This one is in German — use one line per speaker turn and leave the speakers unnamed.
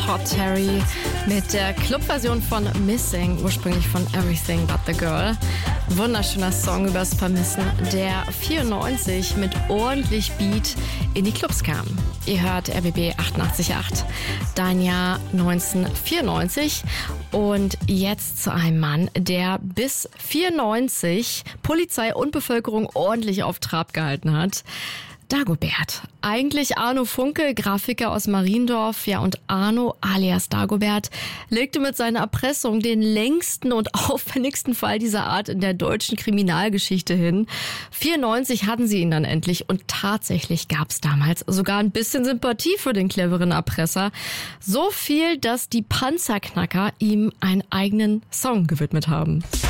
Todd Terry mit der Clubversion von Missing, ursprünglich von Everything But The Girl. Wunderschöner Song übers Vermissen, der 94 mit ordentlich Beat in die Clubs kam. Ihr hört RBB 88.8, dein Jahr 1994. Und jetzt zu einem Mann, der bis 94 Polizei und Bevölkerung ordentlich auf Trab gehalten hat. Dagobert. Eigentlich Arno Funke, Grafiker aus Mariendorf. Ja, und Arno alias Dagobert legte mit seiner Erpressung den längsten und aufwendigsten Fall dieser Art in der deutschen Kriminalgeschichte hin. 94 hatten sie ihn dann endlich und tatsächlich gab es damals sogar ein bisschen Sympathie für den cleveren Erpresser. So viel, dass die Panzerknacker ihm einen eigenen Song gewidmet haben.